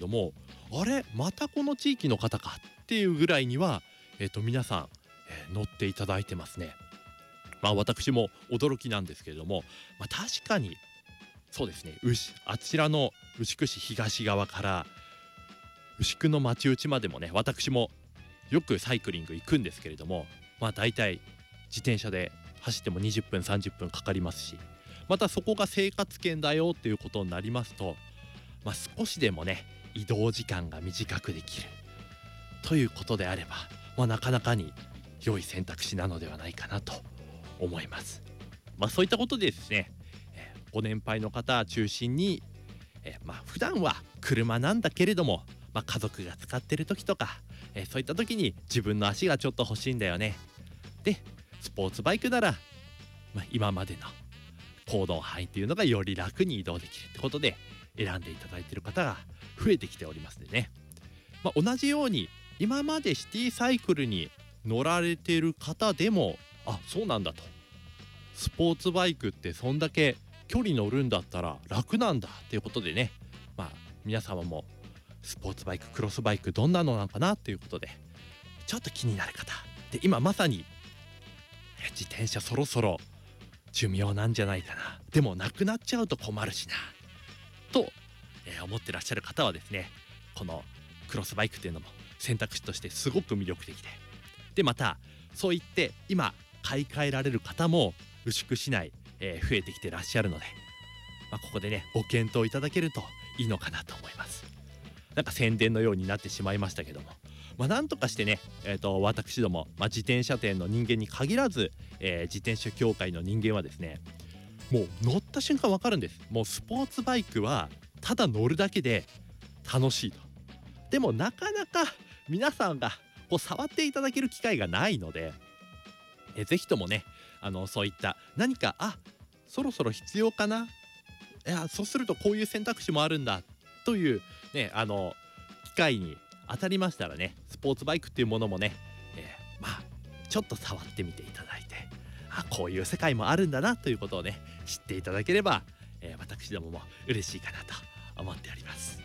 ども、あれまたこの地域の方かっていうぐらいには、皆さん、乗っていただいてますね。私も驚きなんですけれども、確かにそうですね、あちらの牛久市東側から牛久の町内までもね、私もよくサイクリング行くんですけれども、だいたい自転車で走っても20分30分かかりますし、またそこが生活圏だよっていうことになりますと、少しでもね移動時間が短くできるということであれば、なかなかに良い選択肢なのではないかなと思います。そういったことでですね、ご年配の方中心に、普段は車なんだけれども、家族が使ってる時とか、そういった時に自分の足がちょっと欲しいんだよね。でスポーツバイクなら、今までの行動範囲っていうのがより楽に移動できるってことで選んでいただいている方が増えてきておりますのでね、同じように今までシティサイクルに乗られている方でも、そうなんだと、スポーツバイクってそんだけ距離乗るんだったら楽なんだっていうことでね、皆様もスポーツバイククロスバイクどんなのなのかなっていうことでちょっと気になる方で、今まさに自転車そろそろ寿命なんじゃないかな、でもなくなっちゃうと困るしなと、思ってらっしゃる方はですね、このクロスバイクっていうのも選択肢としてすごく魅力的で、またそう言って今買い替えられる方も牛久市内、増えてきてらっしゃるので、ここでねご検討いただけるといいのかなと思います。なんか宣伝のようになってしまいましたけども、なんとかしてね、私ども、自転車店の人間に限らず、自転車協会の人間はですね、もう乗った瞬間わかるんです。もうスポーツバイクはただ乗るだけで楽しいと。でもなかなか皆さんが触っていただける機会がないので、ぜひともね、そういった何かそろそろ必要かな、そうするとこういう選択肢もあるんだというね、機会に当たりましたらね、スポーツバイクっていうものもね、ちょっと触ってみていただいて、こういう世界もあるんだなということをね知っていただければ、私どもも嬉しいかなと思っております。